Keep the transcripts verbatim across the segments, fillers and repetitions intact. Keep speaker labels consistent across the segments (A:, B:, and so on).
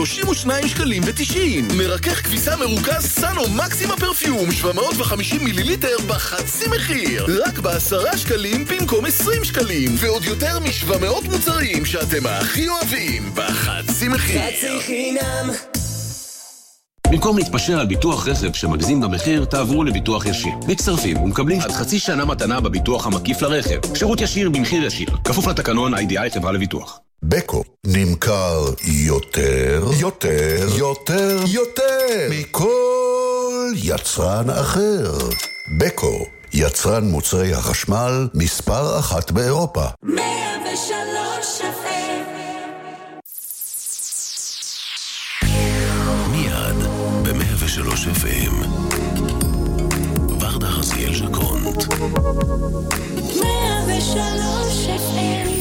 A: שלושים ושניים שקלים ותשעים. מרכך כביסה מרוכז סאנו מקסימה פרפיום שבע מאות וחמישים מיליליטר בחצי מחיר. רק בעשרה שקלים במקום עשרים שקלים. ועוד יותר משבע מאות מוצרים שאתם הכי אוהבים בחצי מחיר.
B: חצי חינם.
C: במקום להתפשר על ביטוח רכב שמגזים במחיר, תעברו לביטוח ישיר. מצטרפים ומקבלים עד חצי שנה מתנה בביטוח המקיף לרכב. שירות ישיר במחיר ישיר. כפוף לתקנון איי די איי חברה לביטוח.
D: בקו נמכר יותר, יותר, יותר, יותר מכל יצרן אחר. בקו, יצרן מוצרי החשמל מספר אחת באירופה.
B: מאה ושלוש אף אם.
C: מיד ב-מאה ושלוש אף אם ורדה חזיאל ז'קונט.
B: מאה ושלוש אף אם.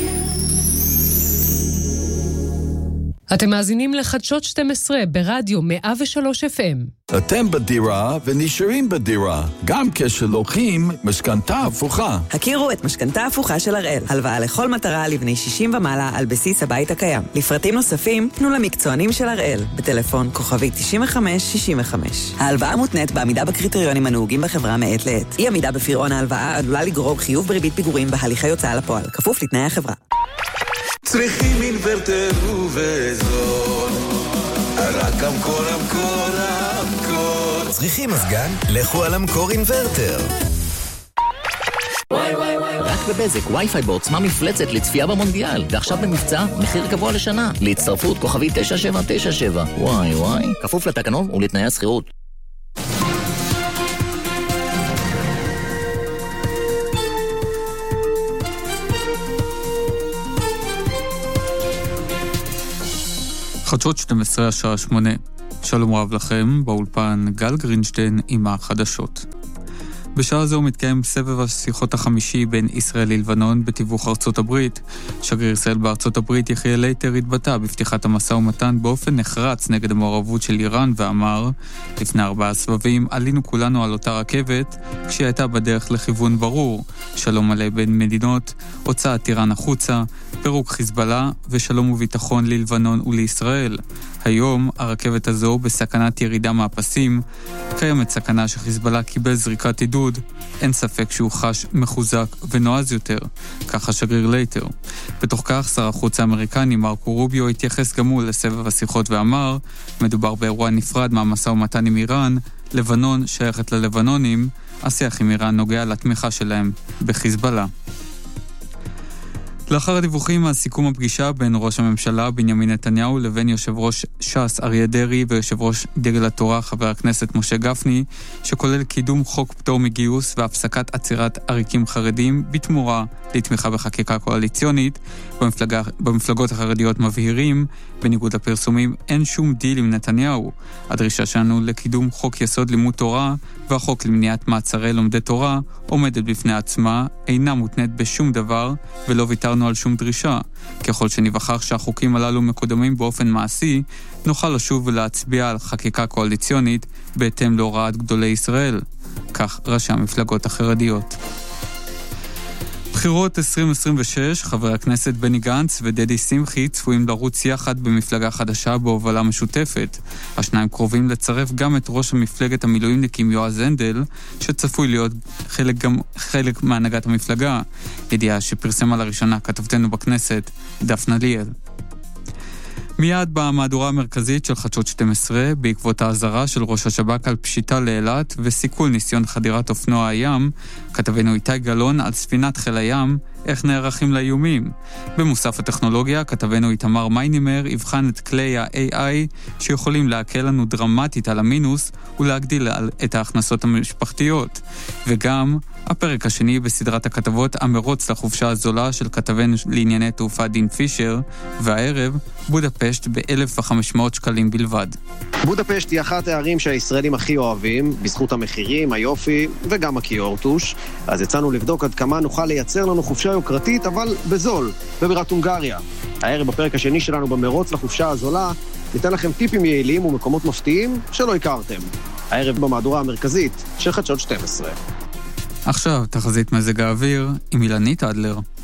E: אתם מאזינים לחדשות שתים עשרה ברדיו מאה ושלוש אף אם.
F: אתם בדירה ונשארים בדירה, גם כשלוקחים משכנתה הפוכה.
G: הכירו את משכנתה הפוכה של הראל. הלוואה לכל מטרה לבני שישים ומעלה על בסיס הבית הקיים. לפרטים נוספים, פנו למקצוענים של הראל. בטלפון כוכבי תשעים וחמש שישים וחמש. ההלוואה מותנית בעמידה בקריטריונים הנהוגים בחברה מעת לעת. אי עמידה בפירעון ההלוואה עלולה לגרור חיוב בריבית פיגורים בהליכי הוצאה לפועל, כפוף לתנאי החברה.
H: צריכים אינוורטר ובזול, רק המקור, המקור, המקור.
I: צריכים מזגן? לכו על המקור אינוורטר.
J: רק בבזק, וי-פיי בעוצמה מפלצת לצפייה במונדיאל, ועכשיו במבצע, מחיר קבוע לשנה. להצטרפות כוכבי תשע שבע תשע שבע. וואי וואי, כפוף לתקנון ולתנאי השכירות.
K: חדשות שתים עשרה השעה שמונה. שלום רב לכם, באולפן גל גרינשטיין עם החדשות. בשעה זו מתקיים סבב השיחות החמישי בין ישראל ללבנון בתיווך ארצות הברית. שגריר ישראל בארצות הברית יחיאל לייטר התבטא בפתיחת המשא ומתן באופן נחרץ נגד המעורבות של איראן ואמר, לפני ארבעה סבבים עלינו כולנו על אותה רכבת כשהיא הייתה בדרך לכיוון ברור, שלום מלא בין מדינות, הוצאת איראן החוצה, פירוק חיזבאללה ושלום וביטחון ללבנון ולישראל. היום הרכבת הזו בסכנת ירידה מהפסים, קיימת סכנה שחיזבאללה קיבל זריקת עידוד, אין ספק שהוא חש מחוזק ונועז יותר, ככה שגריר לייטר. בתוך כך שר החוץ האמריקני מרקו רוביו התייחס גם הוא לסבב השיחות ואמר, מדובר באירוע נפרד מהמשא ומתן עם איראן, לבנון שייכת ללבנונים, השיח עם איראן נוגע לתמיכה שלהם בחיזבאללה. לאחר הדיווחים על סיכום הפגישה בין ראש הממשלה בנימין נתניהו לבין יושב ראש ש"ס אריה דרעי ויושב ראש דגל התורה חבר הכנסת משה גפני, שכולל קידום חוק פטור מגיוס והפסקת עצירת עריקים חרדים בתמורה לתמיכה בחקיקה קואליציונית, במפלגה, במפלגות החרדיות מבהירים, בניגוד לפרסומים אין שום דיל עם נתניהו. הדרישה שלנו לקידום חוק יסוד לימוד תורה והחוק למניעת מעצרי לומדי תורה עומדת בפני עצמה, אינה מותנית בשום דבר ולא ויתרנו על שום דרישה. ככל שנבחר שהחוקים הללו מקודמים באופן מעשי, נוכל לשוב ולהצביע על חקיקה קואליציונית בהתאם להוראת גדולי ישראל. כך ראשי המפלגות החרדיות. בחירות עשרים עשרים ושש, חברי הכנסת בני גנץ ודדי שמחי צפויים לרוץ יחד במפלגה חדשה בהובלה משותפת. השניים קרובים לצרף גם את ראש המפלגת המילואימניקים יועז הנדל, שצפוי להיות חלק, גם, חלק מהנהגת המפלגה. ידיעה שפרסמה לראשונה כתבתנו בכנסת, דפנה ליאל. מיד במהדורה המרכזית של חדשות שתים עשרה, בעקבות ההזרה של ראש השב"כ על פשיטה לאילת וסיכול ניסיון חדירת אופנוע הים, כתבנו איתי גלון על ספינת חיל הים, איך נערכים לאיומים. במוסף הטכנולוגיה, כתבנו איתמר מיינימר יבחן את כלי ה-איי איי שיכולים להקל לנו דרמטית על המינוס ולהגדיל את ההכנסות המשפחתיות. וגם הפרק השני בסדרת הכתבות המרוץ לחופשה הזולה של כתבנו לענייני תעופה דין פישר, והערב בודפשט ב-אלף וחמש מאות שקלים בלבד.
L: בודפשט היא אחת הערים שהישראלים הכי אוהבים, בזכות המחירים, היופי וגם הקיורטוש. אז יצאנו לבדוק עד כמה נוכל לייצר לנו חופשה יוקרתית, אבל בזול, בבירת הונגריה. הערב בפרק השני שלנו במרוץ לחופשה הזולה, ניתן לכם טיפים יעילים ומקומות מפתיעים שלא הכרתם. הערב במהדורה המרכזית של חדשות שתים עשרה.
K: עכשיו תחזית מזג האוויר עם אילנית אדלר.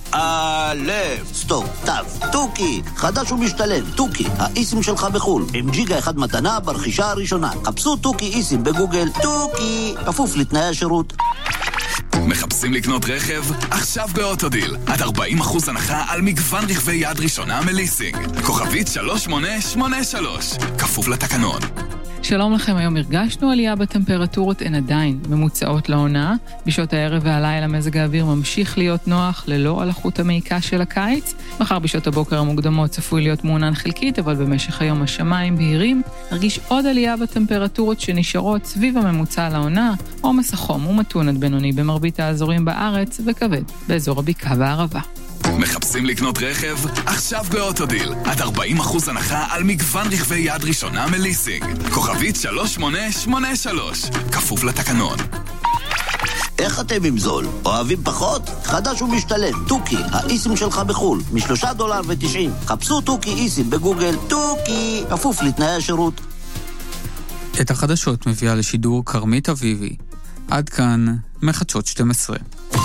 M: א', סטופ, תו, טוקי, חדש ומשתלם, טוקי, האיסים שלך בחול, עם ג'יגה אחד מתנה ברכישה הראשונה. חפשו טוקי איסים בגוגל, טוקי, כפוף לתנאי השירות.
N: מחפשים לקנות רכב? עכשיו באוטודיל. עד ארבעים אחוז הנחה על מגוון רכבי יד ראשונה מליסינג. כוכבית שלוש שמונה שמונה שלוש. כפוף לתקנון.
O: שלום לכם, היום הרגשנו עלייה בטמפרטורות, הן עדיין ממוצעות לעונה. בשעות הערב והלילה מזג האוויר ממשיך להיות נוח ללא הלחות המעיקה של הקיץ. מחר בשעות הבוקר המוקדמות צפוי להיות מעונן חלקית, אבל במשך היום השמיים בהירים. נרגיש עוד עלייה בטמפרטורות שנשארות סביב הממוצע לעונה. עומס החום ומתון עד בינוני במרבית האזורים בארץ וכבד באזור הבקעה והערבה.
N: מחפשים לקנות רכב? עכשיו באוטודיל. עד ארבעים אחוז הנחה על מגוון רכבי יד ראשונה מליסינג. כוכבית שלוש שמונה שמונה שלוש. כפוף לתקנון.
M: איך אתם עם זול? אוהבים פחות? חדש ומשתלם, טוקי, האיסים שלך בחול, משלושה דולר ותשעים. חפשו טוקי איסים בגוגל, טוקי, כפוף לתנאי השירות.
K: את החדשות מביאה לשידור קרמית אביבי. עד כאן, מחדשות שתים עשרה.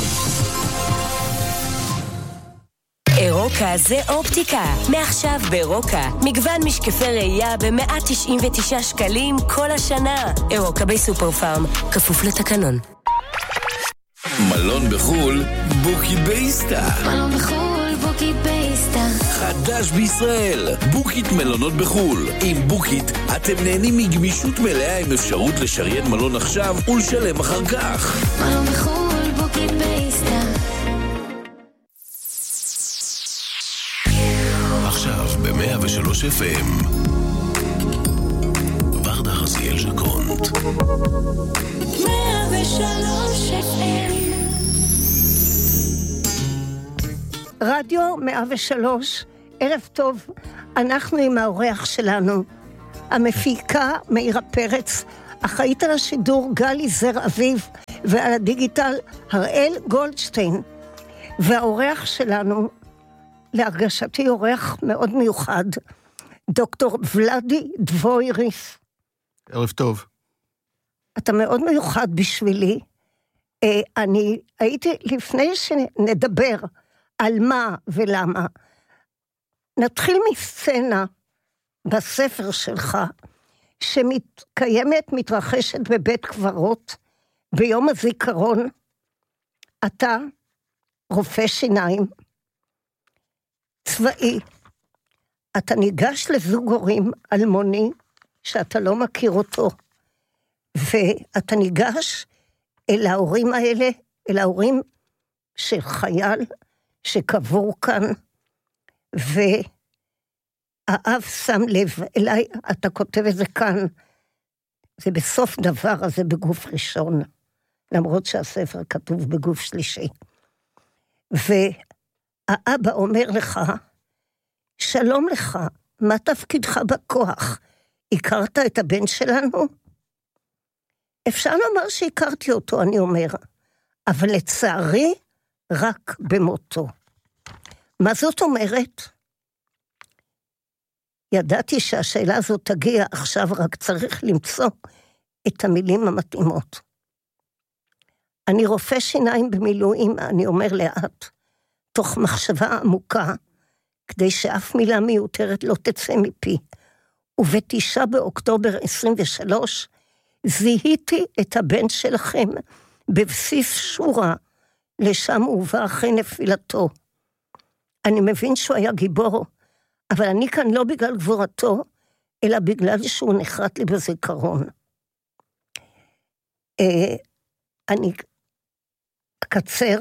P: אירוקה זה אופטיקה. מעכשיו באירוקה, מגוון משקפי ראייה ב-מאה תשעים ותשעה שקלים כל השנה. אירוקה בסופר פארם, כפוף לתקנון.
H: מלון בחול, בוקי בייסטה.
B: מלון בחול, בוקי בייסטה.
H: חדש בישראל, בוקית מלונות בחול. עם בוקית אתם נהנים מגמישות מלאה עם אפשרות לשריין מלון עכשיו ולשלם אחר כך.
B: מלון בחול, בוקי בייסטה.
A: עכשיו ב-מאה ושלוש אף אם ורדה רזיאל ז'קונט.
B: מאה ושלוש אף אם
Q: רדיו מאה ושלוש, ערב טוב. אנחנו עם האורח שלנו, המפיקה מאירה פרץ, אחראית על השידור גלי זר אביב, ועל הדיגיטל הראל גולדשטיין. והאורח שלנו, להרגשתי אורח מאוד מיוחד, דוקטור ולדי דבויריס.
R: ערב טוב.
Q: אתה מאוד מיוחד בשבילי. אני הייתי, לפני שנדבר על מה ולמה, נתחיל מסצנה בספר שלך, שמתקיימת, מתרחשת בבית קברות, ביום הזיכרון. אתה רופא שיניים, צבאי, אתה ניגש לזוג הורים אלמוני, שאתה לא מכיר אותו, ואתה ניגש אל ההורים האלה, אל ההורים של חייל שקבור כאן, והאב שם לב אליי, אתה כותב את זה כאן, זה בסוף דבר הזה בגוף ראשון, למרות שהספר כתוב בגוף שלישי. והאבא אומר לך, שלום לך, מה תפקידך בכוח? הכרת את הבן שלנו? אפשר לומר שהכרתי אותו, אני אומר, אבל לצערי, רק במותו. מה זאת אומרת? ידעתי שהשאלה הזאת תגיע עכשיו, רק צריך למצוא את המילים המתאימות. אני רופא שיניים במילואים, אני אומר לאט, תוך מחשבה עמוקה, כדי שאף מילה מיותרת לא תצא מפי. ובתשעה באוקטובר עשרים ושלוש, זיהיתי את הבן שלכם בבסיס שורה, לשם הובא אחרי נפילתו. אני מבין שהוא היה גיבור, אבל אני כאן לא בגלל גבורתו, אלא בגלל שהוא נחרט לי בזיכרון. אה, אני אקצר,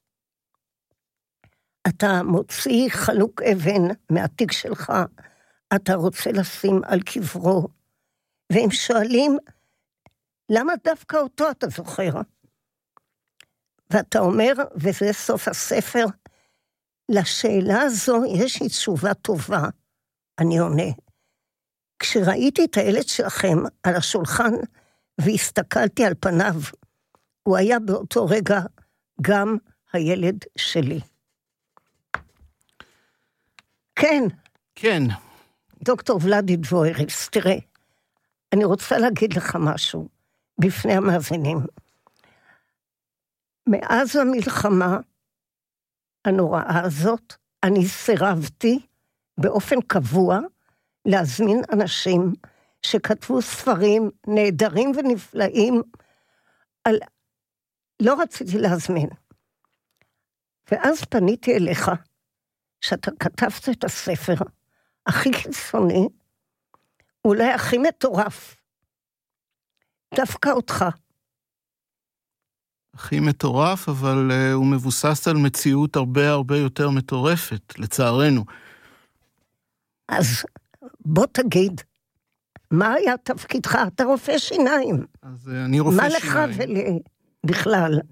Q: אתה מוציא חלוק אבן מהתיק שלך, אתה רוצה לשים על קברו, והם שואלים, למה דווקא אותו אתה זוכר? ואתה אומר, וזה סוף הספר, לשאלה הזו יש לי תשובה טובה, אני עונה. כשראיתי את הילד שלכם על השולחן, והסתכלתי על פניו, הוא היה באותו רגע גם הילד שלי. כן.
R: כן.
Q: דוקטור ולדי דבויריס, תראה, אני רוצה להגיד לך משהו, בפני המאזינים. מאז המלחמה, הנוראה הזאת, אני סירבתי באופן קבוע להזמין אנשים שכתבו ספרים נהדרים ונפלאים, על... לא רציתי להזמין. ואז פניתי אליך, שאתה כתבת את הספר הכי קיצוני, אולי הכי מטורף, דווקא אותך.
R: הכי מטורף, אבל uh, הוא מבוסס על מציאות הרבה הרבה יותר מטורפת, לצערנו.
Q: אז בוא תגיד, מה היה תפקידך? אתה רופא שיניים.
R: אז uh, אני רופא
Q: מה
R: שיניים.
Q: מה לך ובכלל?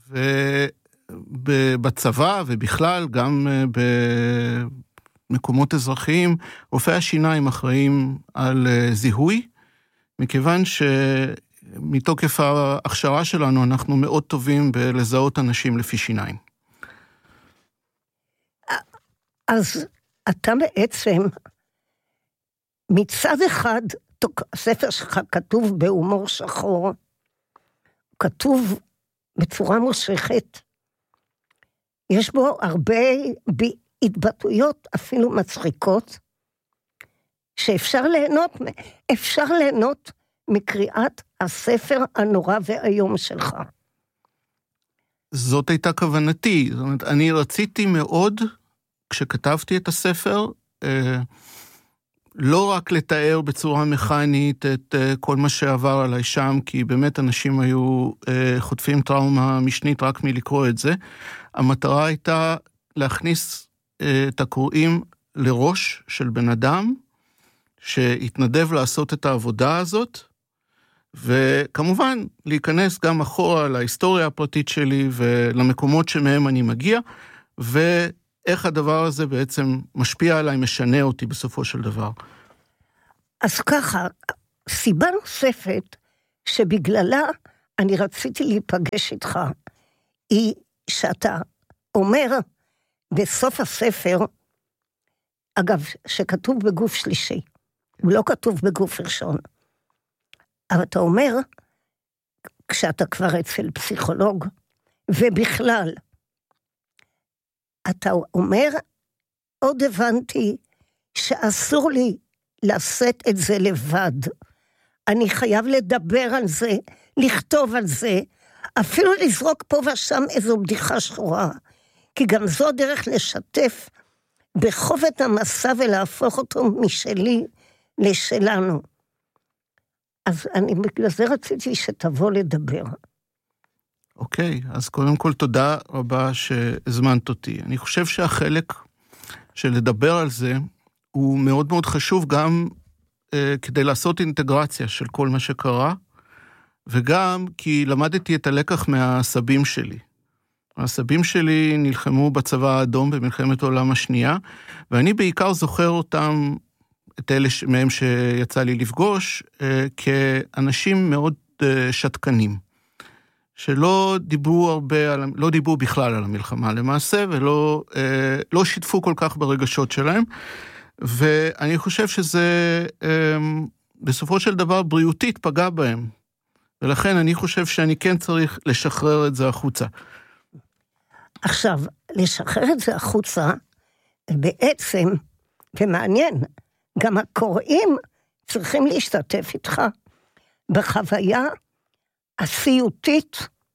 R: ובצבא ובכלל, גם uh, במקומות אזרחיים, רופאי השיניים אחראים על uh, זיהוי, מכיוון ש... מתוקף ההכשרה שלנו, אנחנו מאוד טובים בלזהות אנשים לפי שיניים.
Q: אז אתה בעצם, מצד אחד, הספר שלך כתוב בהומור שחור, כתוב בצורה מושכת, יש בו הרבה התבטאויות, אפילו מצחיקות, שאפשר ליהנות, אפשר ליהנות מקריאת הספר הנורא והיום שלך.
R: זאת הייתה כוונתי, זאת אומרת, אני רציתי מאוד, כשכתבתי את הספר, אה, לא רק לתאר בצורה מכנית את אה, כל מה שעבר עליי שם, כי באמת אנשים היו אה, חוטפים טראומה משנית רק מלקרוא את זה, המטרה הייתה להכניס אה, את הקוראים לראש של בן אדם, שהתנדב לעשות את העבודה הזאת, וכמובן להיכנס גם אחורה להיסטוריה הפרטית שלי ולמקומות שמהם אני מגיע, ואיך הדבר הזה בעצם משפיע עליי, משנה אותי בסופו של דבר.
Q: אז ככה, סיבה נוספת שבגללה אני רציתי להיפגש איתך, היא שאתה אומר בסוף הספר, אגב, שכתוב בגוף שלישי, הוא לא כתוב בגוף ראשון, אבל אתה אומר, כשאתה כבר אצל פסיכולוג, ובכלל, אתה אומר, עוד הבנתי שאסור לי לשאת את זה לבד. אני חייב לדבר על זה, לכתוב על זה, אפילו לזרוק פה ושם איזו בדיחה שחורה, כי גם זו דרך לשתף בחובת המסע ולהפוך אותו משלי לשלנו. אז אני בגלל זה רציתי שתבוא לדבר.
R: אוקיי, אז קודם כל תודה רבה שהזמנת אותי. אני חושב שהחלק של לדבר על זה הוא מאוד מאוד חשוב גם אה, כדי לעשות אינטגרציה של כל מה שקרה, וגם כי למדתי את הלקח מהסבים שלי. הסבים שלי נלחמו בצבא האדום במלחמת העולם השנייה, ואני בעיקר זוכר אותם, את אלה מהם שיצא לי לפגוש, כאנשים מאוד שתקנים, שלא דיברו הרבה, לא דיברו בכלל על המלחמה למעשה, ולא לא שיתפו כל כך ברגשות שלהם, ואני חושב שזה בסופו של דבר בריאותית פגע בהם, ולכן אני חושב שאני כן צריך לשחרר את זה החוצה.
Q: עכשיו, לשחרר את זה החוצה, בעצם, ומעניין, גם הקוראים צריכים להשתתף איתך בחוויה הסיוטית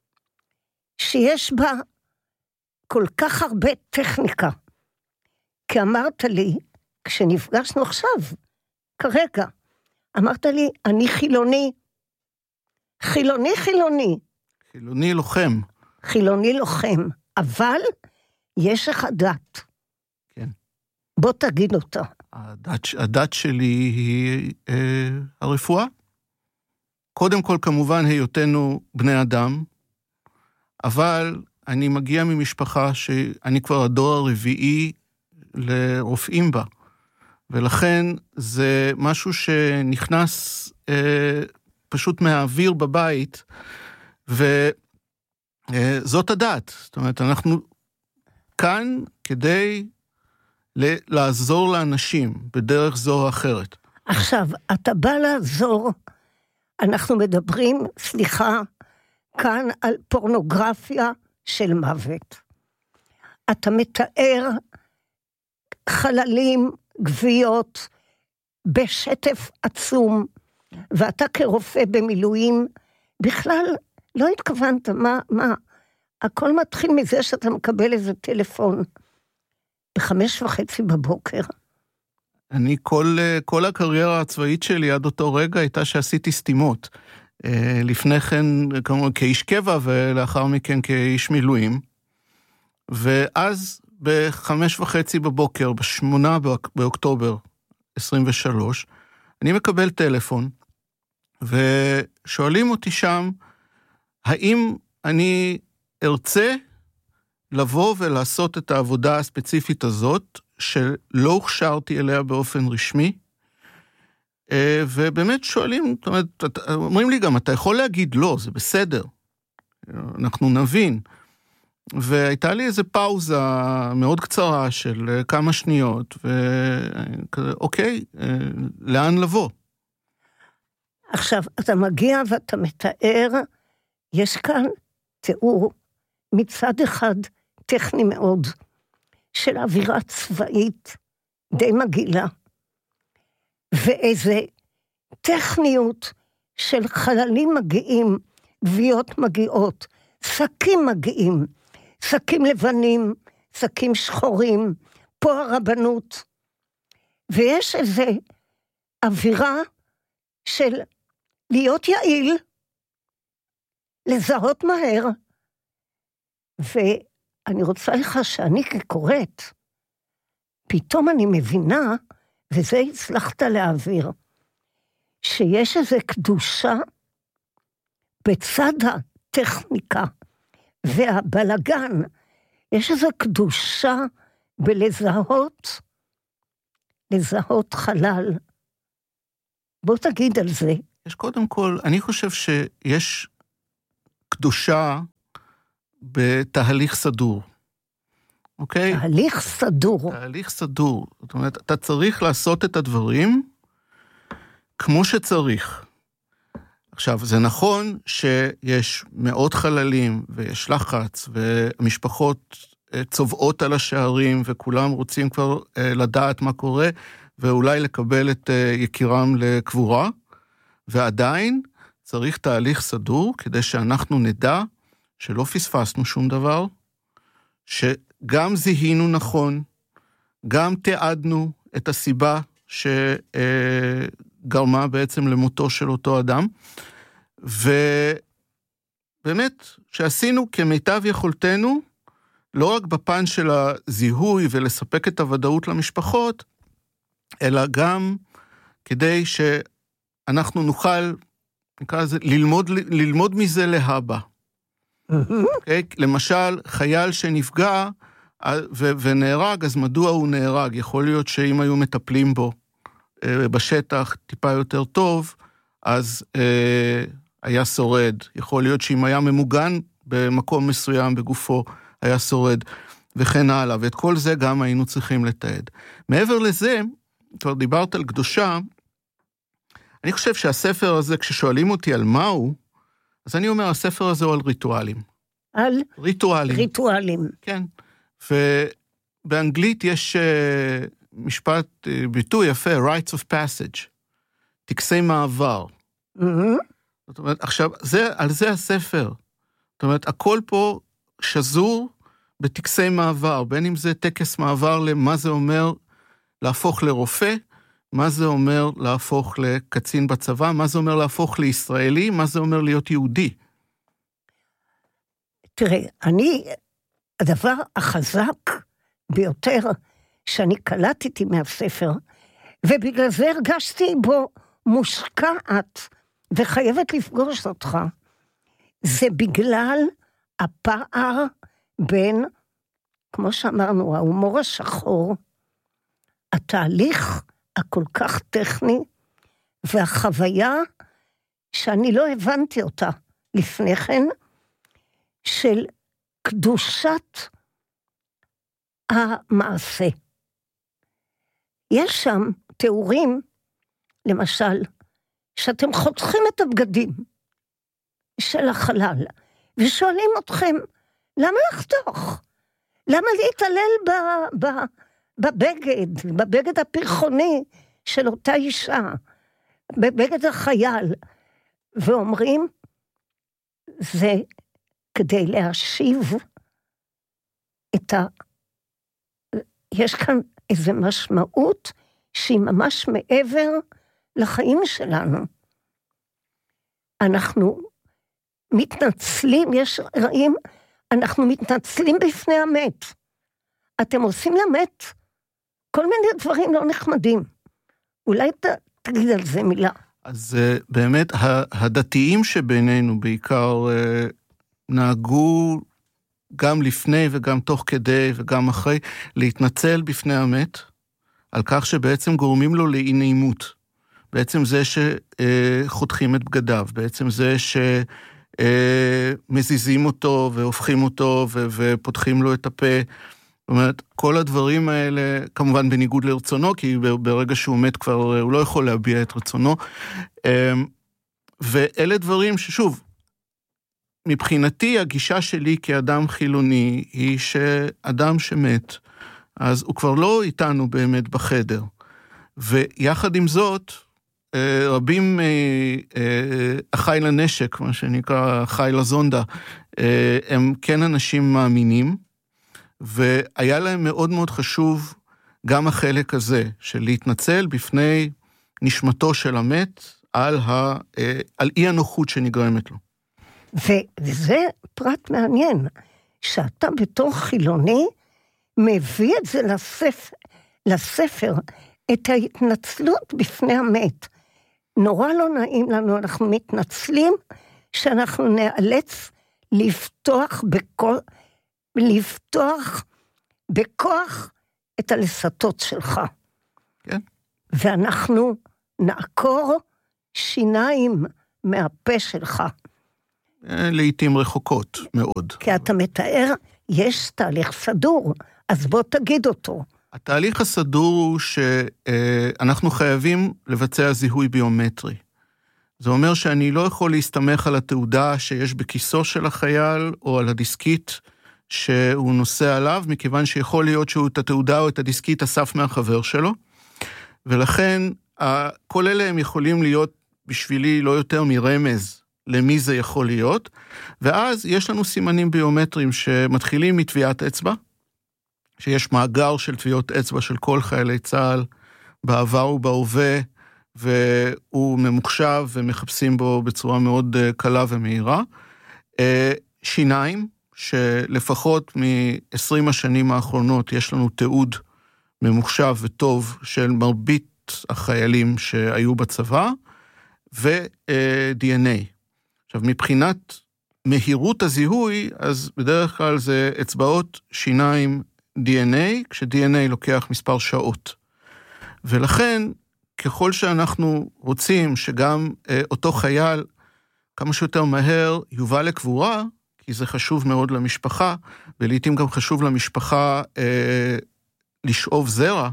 Q: שיש בה כל כך הרבה טכניקה. כי אמרת לי, כשנפגשנו עכשיו, כרגע, אמרת לי, אני חילוני, חילוני חילוני.
R: חילוני לוחם.
Q: חילוני לוחם, אבל יש לך דת.
R: כן.
Q: בוא תגיד אותה.
R: הדת, הדת שלי היא אה, הרפואה. קודם כל, כמובן, היותנו בני אדם, אבל אני מגיע ממשפחה שאני כבר הדור הרביעי לרופאים בה, ולכן זה משהו שנכנס אה, פשוט מהאוויר בבית, וזאת הדת. זאת אומרת, אנחנו כאן כדי לעזור לאנשים בדרך זו או אחרת.
Q: עכשיו, אתה בא לעזור, אנחנו מדברים, סליחה, כאן על פורנוגרפיה של מוות. אתה מתאר חללים, גוויות, בשטף עצום, ואתה כרופא במילואים, בכלל לא התכוונת, מה, מה, הכל מתחיל מזה שאתה מקבל איזה טלפון, בחמש וחצי בבוקר.
R: אני, כל, כל הקריירה הצבאית שלי עד אותו רגע הייתה שעשיתי סתימות. לפני כן, כמו, כאיש קבע, ולאחר מכן כאיש מילואים. ואז בחמש וחצי בבוקר, בשמונה באוקטובר עשרים ושלוש, אני מקבל טלפון, ושואלים אותי שם, האם אני ארצה לבוא ולעשות את העבודה הספציפית הזאת, שלא הוכשרתי אליה באופן רשמי, ובאמת שואלים, זאת אומרת, אומרים לי גם, אתה יכול להגיד לא, זה בסדר, אנחנו נבין. והייתה לי איזו פאוזה מאוד קצרה של כמה שניות, ואוקיי, לאן לבוא?
Q: עכשיו, אתה מגיע ואתה מתאר, יש כאן תיאור מצד אחד טכני מאוד, של אווירה צבאית די מגעילה, ואיזה טכניות של חללים מגיעים, גוויות מגיעות, שקים מגיעים, שקים לבנים, שקים שחורים, פה הרבנות, ויש איזה אווירה של להיות יעיל, לזהות מהר, ואני רוצה לך שאני כקוראת, פתאום אני מבינה, וזה הצלחת להעביר, שיש איזו קדושה בצד הטכניקה והבלגן, יש איזו קדושה בלזהות, לזהות חלל. בוא תגיד על זה.
R: יש קודם כל, אני חושב שיש קדושה בתהליך סדור. אוקיי?
Q: תהליך סדור.
R: תהליך סדור. זאת אומרת, אתה צריך לעשות את הדברים כמו שצריך. עכשיו, זה נכון שיש מאות חללים ויש לחץ, והמשפחות צובעות על השערים, וכולם רוצים כבר לדעת מה קורה, ואולי לקבל את יקירם לקבורה, ועדיין צריך תהליך סדור, כדי שאנחנו נדע שלא פספסנו שום דבר, שגם זיהינו נכון, גם תיעדנו את הסיבה שגרמה בעצם למותו של אותו אדם, ובאמת שעשינו כמיטב יכולתנו, לא רק בפן של הזיהוי ולספק את הוודאות למשפחות, אלא גם כדי שאנחנו נוכל, נקרא לזה, ללמוד, ללמוד מזה להבא. Okay? למשל, חייל שנפגע ו- ונהרג, אז מדוע הוא נהרג? יכול להיות שאם היו מטפלים בו בשטח טיפה יותר טוב, אז אה, היה שורד. יכול להיות שאם היה ממוגן במקום מסוים בגופו, היה שורד, וכן הלאה. ואת כל זה גם היינו צריכים לתעד. מעבר לזה, כבר דיברת על קדושה, אני חושב שהספר הזה, כששואלים אותי על מהו, אז אני אומר, הספר הזה הוא על ריטואלים.
Q: על?
R: ריטואלים.
Q: ריטואלים.
R: כן. ובאנגלית יש uh, משפט, uh, ביטוי יפה, rites of passage, טקסי מעבר. Mm-hmm. זאת אומרת, עכשיו, זה, על זה הספר. זאת אומרת, הכל פה שזור בטקסי מעבר, בין אם זה טקס מעבר למה זה אומר להפוך לרופא, מה זה אומר להפוך לקצין בצבא, מה זה אומר להפוך לישראלי, מה זה אומר להיות יהודי.
Q: תראה, אני, הדבר החזק ביותר שאני קלטתי מהספר, ובגלל זה הרגשתי בו מושקעת וחייבת לפגוש אותך, זה בגלל הפער בין, כמו שאמרנו, ההומור השחור, התהליך הכל כך טכני, והחוויה שאני לא הבנתי אותה לפני כן, של קדושת המעשה. יש שם תיאורים, למשל, שאתם חותכים את הבגדים של החלל, ושואלים אתכם, למה לחתוך? למה להתעלל ב, ב, בבגד, בבגד הפרחוני של אותה אישה, בבגד החייל, ואומרים, זה כדי להשיב את ה... יש כאן איזו משמעות שהיא ממש מעבר לחיים שלנו. אנחנו מתנצלים, יש רעים, אנחנו מתנצלים בפני המת. אתם עושים למת כל מיני דברים לא נחמדים. אולי ת, תגיד על זה מילה.
R: אז באמת, הדתיים שבינינו בעיקר נהגו גם לפני וגם תוך כדי וגם אחרי, להתנצל בפני המת, על כך שבעצם גורמים לו לאי נעימות. בעצם זה שחותכים את בגדיו, בעצם זה שמזיזים אותו והופכים אותו ופותחים לו את הפה. זאת אומרת, כל הדברים האלה, כמובן בניגוד לרצונו, כי ברגע שהוא מת כבר הוא לא יכול להביע את רצונו. ואלה דברים ששוב, מבחינתי הגישה שלי כאדם חילוני היא שאדם שמת, אז הוא כבר לא איתנו באמת בחדר. ויחד עם זאת, רבים אחי לנשק, מה שנקרא אחי לזונדה, הם כן אנשים מאמינים, והיה להם מאוד מאוד חשוב גם החלק הזה, של להתנצל בפני נשמתו של המת, על, ה, על אי הנוחות שנגרמת לו.
Q: וזה פרט מעניין, שאתה בתור חילוני, מביא את זה לספר, לספר, את ההתנצלות בפני המת. נורא לא נעים לנו, אנחנו מתנצלים, שאנחנו נאלץ לפתוח בכוח, לפתוח בכוח את הלסתות שלך.
R: כן.
Q: ואנחנו נעקור שיניים מהפה שלך.
R: לעתים רחוקות מאוד.
Q: כי אתה מתאר, יש תהליך סדור, אז בוא תגיד אותו.
R: התהליך הסדור הוא שאנחנו חייבים לבצע זיהוי ביומטרי. זה אומר שאני לא יכול להסתמך על התעודה שיש בכיסו של החייל, או על הדיסקית שהוא נושא עליו, מכיוון שיכול להיות שהוא את התעודה או את הדיסקית אסף מהחבר שלו, ולכן כל אלה הם יכולים להיות בשבילי לא יותר מרמז למי זה יכול להיות, ואז יש לנו סימנים ביומטריים שמתחילים מטביעת אצבע, שיש מאגר של טביעות אצבע של כל חיילי צה"ל, בעבר ובהווה, והוא ממוחשב ומחפשים בו בצורה מאוד קלה ומהירה. שיניים, שלפחות מ-עשרים השנים האחרונות יש לנו תיעוד ממוחשב וטוב של מרבית החיילים שהיו בצבא, ו-די אן איי. עכשיו, מבחינת מהירות הזיהוי, אז בדרך כלל זה אצבעות, שיניים, די אן איי, כש-די אן איי לוקח מספר שעות. ולכן, ככל שאנחנו רוצים שגם אה, אותו חייל, כמה שיותר מהר, יובא לקבורה, כי זה חשוב מאוד למשפחה, ולעיתים גם חשוב למשפחה אה, לשאוב זרע,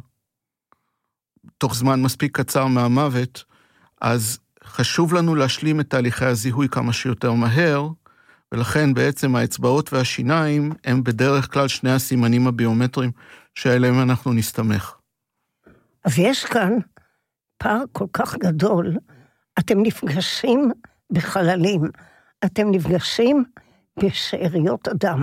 R: תוך זמן מספיק קצר מהמוות, אז חשוב לנו להשלים את תהליכי הזיהוי כמה שיותר מהר, ולכן בעצם האצבעות והשיניים הם בדרך כלל שני הסימנים הביומטריים שעליהם אנחנו נסתמך.
Q: אז יש כאן פער כל כך גדול, אתם נפגשים בחללים, אתם נפגשים בשאריות אדם.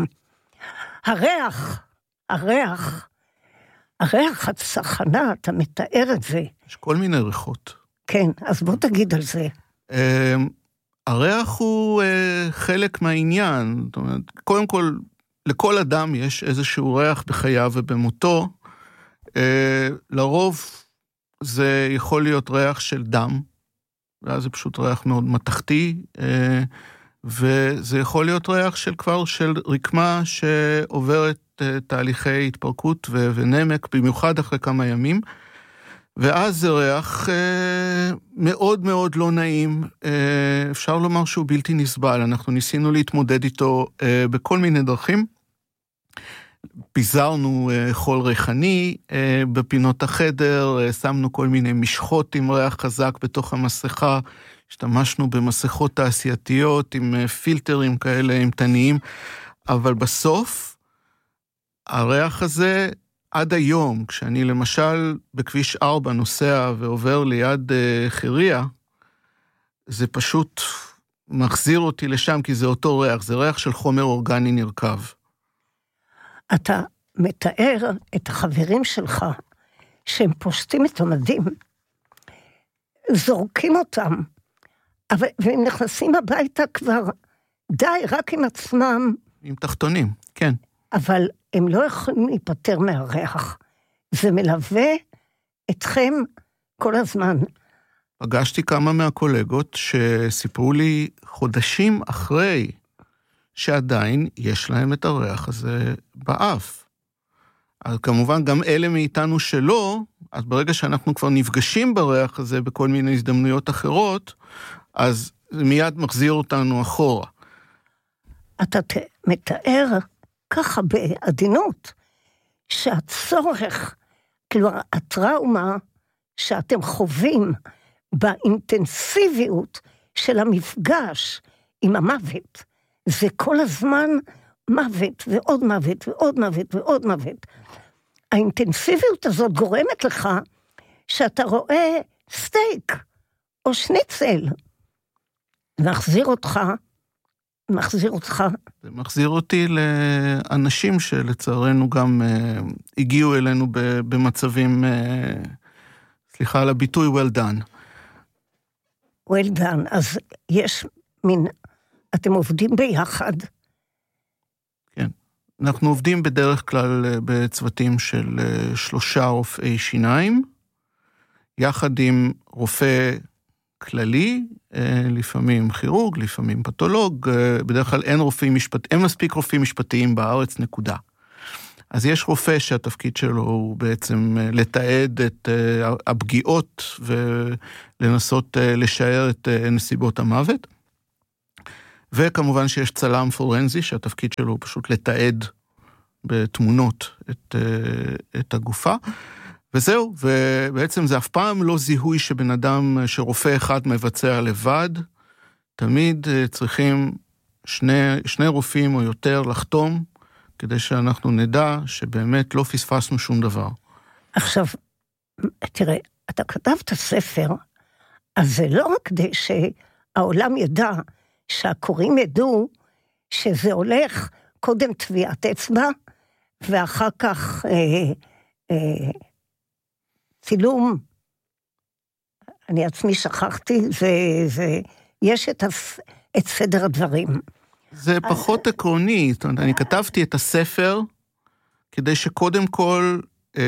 Q: הריח, הריח, הריח הצחנה, אתה מתאר את זה.
R: יש כל מיני ריחות.
Q: כן, אז בוא תגיד על זה.
R: הריח הוא חלק מהעניין, זאת אומרת, קודם כל, לכל אדם יש איזשהו ריח בחייו ובמותו, לרוב זה יכול להיות ריח של דם, ואז זה פשוט ריח מאוד מתכתי, וזה יכול להיות ריח של כבר של רקמה שעוברת תהליכי התפרקות ונמק, במיוחד אחרי כמה ימים, ואז זה ריח אה, מאוד מאוד לא נעים, אה, אפשר לומר שהוא בלתי נסבל, אנחנו ניסינו להתמודד איתו אה, בכל מיני דרכים, פיזרנו אה, חול ריחני אה, בפינות החדר, אה, שמנו כל מיני משחות עם ריח חזק בתוך המסכה, השתמשנו במסכות תעשייתיות עם אה, פילטרים כאלה אימתניים, אבל בסוף הריח הזה עד היום, כשאני למשל בכביש ארבע נוסע ועובר ליד uh, חיריה, זה פשוט מחזיר אותי לשם, כי זה אותו ריח, זה ריח של חומר אורגני נרכב.
Q: אתה מתאר את החברים שלך, שהם פושטים את המדים, זורקים אותם, אבל, והם נכנסים הביתה כבר די, רק עם עצמם.
R: עם תחתונים, כן.
Q: אבל הם לא יכולים להיפטר מהריח. זה מלווה אתכם כל הזמן.
R: פגשתי כמה מהקולגות שסיפרו לי חודשים אחרי שעדיין יש להם את הריח הזה באף. אז כמובן גם אלה מאיתנו שלא, אז ברגע שאנחנו כבר נפגשים בריח הזה בכל מיני הזדמנויות אחרות, אז זה מיד מחזיר אותנו אחורה.
Q: אתה מתאר ככה בעדינות, שהצורך, כלומר הטראומה שאתם חווים באינטנסיביות של המפגש עם המוות, זה כל הזמן מוות ועוד מוות ועוד מוות ועוד מוות. האינטנסיביות הזאת גורמת לך שאתה רואה סטייק או שניצל. מחזיר אותך, מחזיר אותך.
R: זה מחזיר אותי לאנשים שלצערנו גם uh, הגיעו אלינו במצבים, uh, סליחה על הביטוי, well done.
Q: well done, אז יש מין, אתם עובדים ביחד.
R: כן, אנחנו עובדים בדרך כלל בצוותים של uh, שלושה רופאי שיניים, יחד עם רופא כללי, לפעמים כירורג, לפעמים פתולוג, בדרך כלל אין רופאים משפט, אין מספיק רופאים משפטיים בארץ, נקודה. אז יש רופא שהתפקיד שלו הוא בעצם לתעד את הפגיעות ולנסות לשער את נסיבות המוות. וכמובן שיש צלם פורנזי שהתפקיד שלו הוא פשוט לתעד בתמונות את, את הגופה. וזהו, ובעצם זה אף פעם לא זיהוי שבן אדם, שרופא אחד מבצע לבד, תמיד צריכים שני, שני רופאים או יותר לחתום, כדי שאנחנו נדע שבאמת לא פספסנו שום דבר.
Q: עכשיו, תראה, אתה כתבת ספר, אז זה לא רק כדי שהעולם ידע, שהקוראים ידעו, שזה הולך קודם טביעת אצבע, ואחר כך אה, אה, צילום, אני עצמי שכחתי, זה, זה, יש את, הס, את סדר הדברים.
R: זה פחות עקרוני, זאת אומרת, אני כתבתי את הספר, כדי שקודם כל,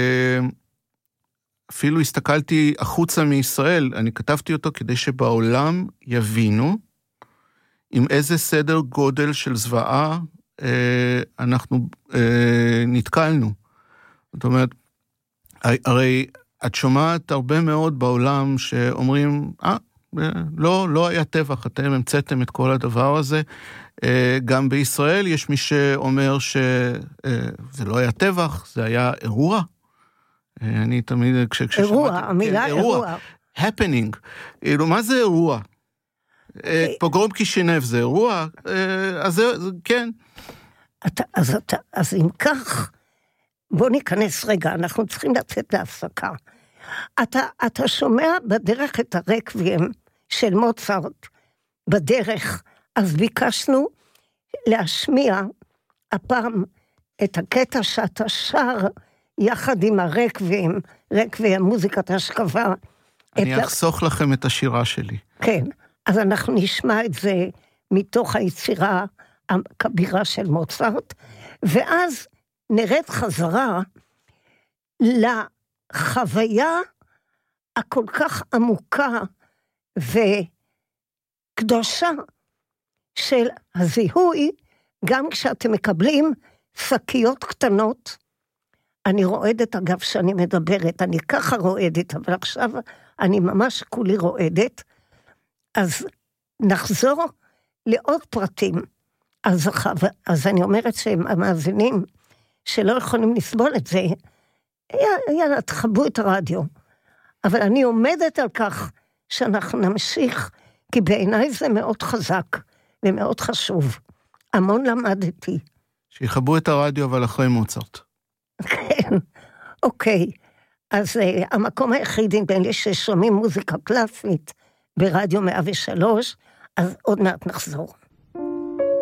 R: אפילו הסתכלתי החוצה מישראל, אני כתבתי אותו כדי שבעולם יבינו, עם איזה סדר גודל של זוועה אנחנו נתקלנו. זאת אומרת, הרי את שומעת הרבה מאוד בעולם שאומרים, אה, לא, לא היה טבח, אתם המצאתם את כל הדבר הזה. גם בישראל יש מי שאומר שזה לא היה טבח, זה היה אירוע. אני תמיד, כששמעתי...
Q: אירוע, המילה אירוע.
R: happening. מה זה אירוע? פוגרום קישינב זה אירוע? אז זה, כן.
Q: אז, אז אם כך, בוא ניכנס רגע, אנחנו צריכים לצאת להפסקה. אתה, אתה שומע בדרך את הרקוויאם של מוצרט, בדרך, אז ביקשנו להשמיע הפעם את הקטע שאתה שר יחד עם הרקוויאם, רקוויאם, מוזיקת השכבה.
R: אני אחסוך לכם את השירה שלי.
Q: כן, אז אנחנו נשמע את זה מתוך היצירה הכבירה של מוצרט, ואז נרד חזרה לחוויה הכל כך עמוקה וקדושה של הזיהוי, גם כשאתם מקבלים שקיות קטנות. אני רועדת, אגב, שאני מדברת, אני ככה רועדת, אבל עכשיו אני ממש כולי רועדת. אז נחזור לעוד פרטים. אז, אז אני אומרת שהם המאזינים שלא יכולים לסבול את זה, יאללה, תחבו את הרדיו. אבל אני עומדת על כך שאנחנו נמשיך, כי בעיניי זה מאוד חזק ומאוד חשוב. המון למדתי.
R: שיחבו את הרדיו, אבל אחרי מוצרט.
Q: כן, אוקיי. אז uh, המקום היחיד בין לי ששומעים מוזיקה קלאסית ברדיו מאה ושלוש, אז עוד מעט נחזור.